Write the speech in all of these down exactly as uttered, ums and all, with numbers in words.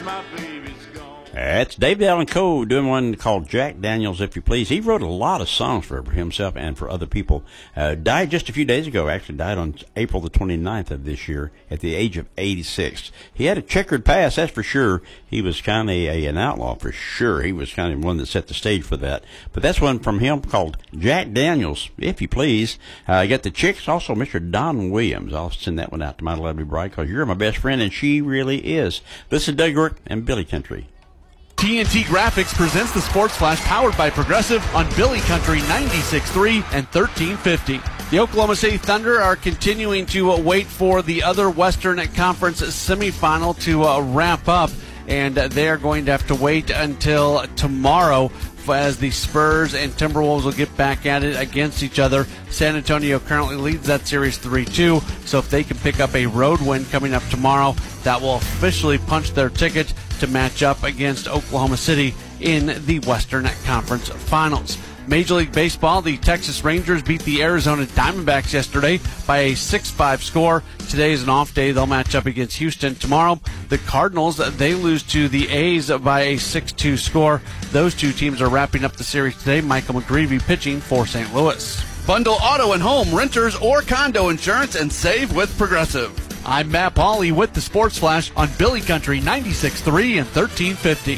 my baby's gone. That's David Allan Coe doing one called Jack Daniels, If You Please. He wrote a lot of songs for himself and for other people. Uh, died just a few days ago, actually died on April the twenty-ninth of this year at the age of eighty-six. He had a checkered past, that's for sure. He was kind of a, an outlaw for sure. He was kind of one that set the stage for that. But that's one from him called Jack Daniels, If You Please. Uh, I got the Chicks, also Mister Don Williams. I'll send that one out to my lovely bride because you're my best friend, and she really is. This is Doug York and Billy Country. T N T Graphics presents the Sports Flash powered by Progressive on Billy Country ninety-six point three and thirteen fifty. The Oklahoma City Thunder are continuing to uh, wait for the other Western Conference semifinal to uh, wrap up, and uh, they are going to have to wait until tomorrow as the Spurs and Timberwolves will get back at it against each other. San Antonio currently leads that series three two, so if they can pick up a road win coming up tomorrow, that will officially punch their ticket to match up against Oklahoma City in the Western Conference Finals. Major League Baseball, the Texas Rangers beat the Arizona Diamondbacks yesterday by a six five score. Today is an off day. They'll match up against Houston tomorrow. The Cardinals, they lose to the A's by a six two score. Those two teams are wrapping up the series today. Michael McGreevy pitching for Saint Louis. Bundle auto and home, renters, or condo insurance and save with Progressive. I'm Matt Pauley with the Sports Flash on Billy Country ninety-six point three and thirteen fifty.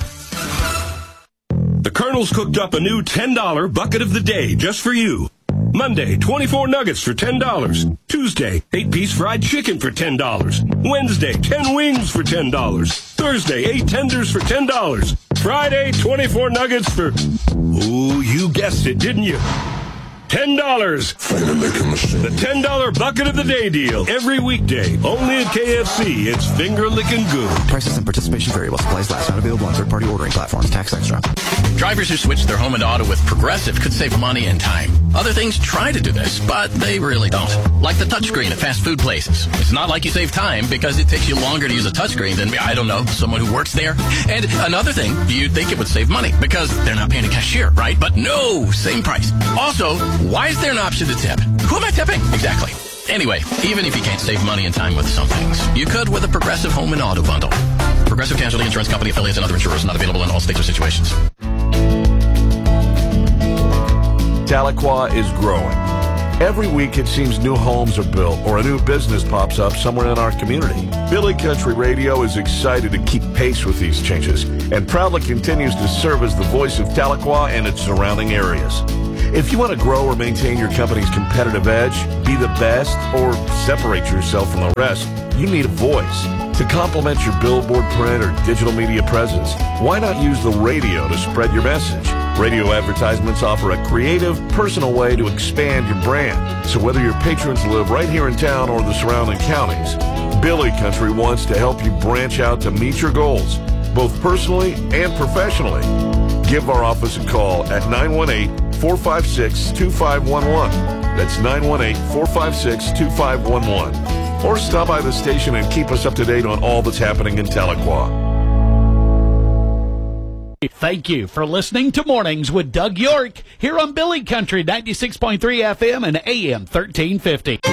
The Colonel's cooked up a new ten dollar bucket of the day just for you. Monday, twenty-four nuggets for ten dollars. Tuesday, eight piece fried chicken for ten dollars. Wednesday, ten wings for ten dollars. Thursday, eight tenders for ten dollars. Friday, twenty-four nuggets for... Ooh, you guessed it, didn't you? ten dollars. The ten dollar bucket of the day deal. Every weekday. Only at K F C. It's finger licking good. Prices and participation vary while supplies last. Not available on third-party ordering platforms. Tax extra. Drivers who switch their home and auto with Progressive could save money and time. Other things try to do this, but they really don't. Like the touchscreen at fast food places. It's not like you save time because it takes you longer to use a touchscreen than, I don't know, someone who works there. And another thing, you'd think it would save money because they're not paying a cashier, right? But no, same price. Also, why is there an option to tip? Who am I tipping? Exactly. Anyway, even if you can't save money and time with some things, you could with a Progressive Home and Auto Bundle. Progressive Casualty Insurance Company affiliates and other insurers not available in all states or situations. Tahlequah is growing. Every week it seems new homes are built or a new business pops up somewhere in our community. Billy Country Radio is excited to keep pace with these changes and proudly continues to serve as the voice of Tahlequah and its surrounding areas. If you want to grow or maintain your company's competitive edge, be the best, or separate yourself from the rest, you need a voice. To complement your billboard, print, or digital media presence, why not use the radio to spread your message? Radio advertisements offer a creative, personal way to expand your brand. So whether your patrons live right here in town or the surrounding counties, Billy Country wants to help you branch out to meet your goals, both personally and professionally. Give our office a call at nine one eight, four five six, two five one one. That's nine one eight, four five six, two five one one. Or stop by the station and keep us up to date on all that's happening in Tahlequah. Thank you for listening to Mornings with Doug York here on Billy Country ninety-six point three F M and A M thirteen fifty.